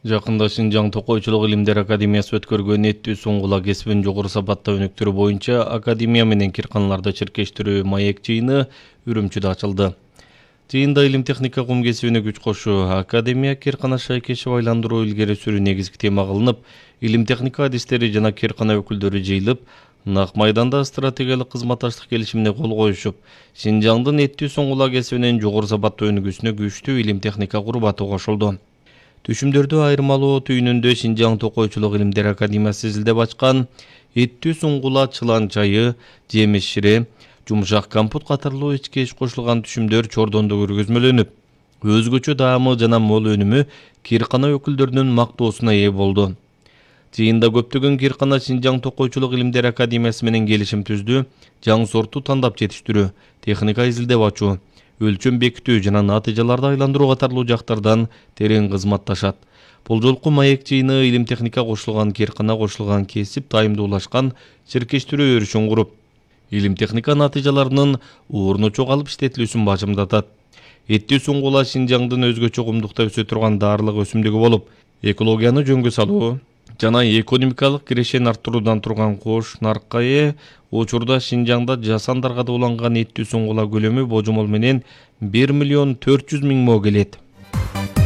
Жакында Шинжаң Токойчулук илимдер академиясы өткөргөн эттүү суңгула кесибин жогору сапатта өнүктүрүү боюнча академия менен кирканаларда чиркештирүү маек жыйыны Үрүмчүдө ачылды. Жыйында илим техника кум кесибине күч кошуу, академия киркана шайкешип айландыруу илгери сүрүү негизги тема кылынып, илим техника адистери жана киркана өкүлдөрү жыйылып, Нак майданда стратегиялык кызматташтык келишимине кол коюшуп, Шинжаңдын эттүү суңгула кесибинин жогору сапатта өнүгүүсүнө күчтүү илим техника курбаты кошулду. Түшүмдөрдү айырмалоо түйүнүндө Шинжаң Токойчулук илимдер академиясы изилдеп ачкан эттүү суңгула, чылан чайы, жемиш шире, жумшак компот катарлуу ичке иш кошулган түшүмдөр чордондо көргөзмөлөнүп, өзгөчө даамы жана мол өнүмү киркана өкүлдөрүнүн мактоосуна ээ болду. Жыйында көптөгөн киркана Шинжаң Токойчулук илимдер академиясы менен келишим түздү, жаңы сортту тандап жетиштирүү, техника изилдеп ачуу, өлчөм бекитүү жана натыйжаларды айландыруу катарлуу жактардан терең кызматташат. Бул жолку маек жыйыны илим техника кошулган киркана кошулган кесип тайымдуулашкан чиркештирүү өрүшүн куруп, илим техника натыйжаларынын орну чогалып иштетилүүсүн бажымдатат. Эттүү суңгула Шинжаңдын өзгөчө кумдукта өсө турган даарылык өсүмдүгү болуп, экологияны жөнгө салуу жана экономикалык кирешени арттыруудан турган кош наркка ээ. Учурда Шинжаңда жасандарга ууланган эттүү суңгула көлөмү божомол менен 1 миллион 400 миң мо келет.